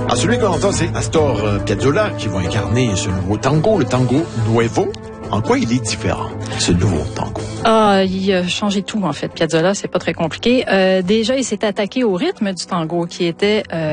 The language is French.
Alors, celui qu'on entend, c'est Astor Piazzolla qui va incarner ce nouveau tango, le tango nuevo. En quoi il est différent, ce nouveau tango? Il a changé tout, en fait. Piazzolla, c'est pas très compliqué. Déjà, il s'est attaqué au rythme du tango qui était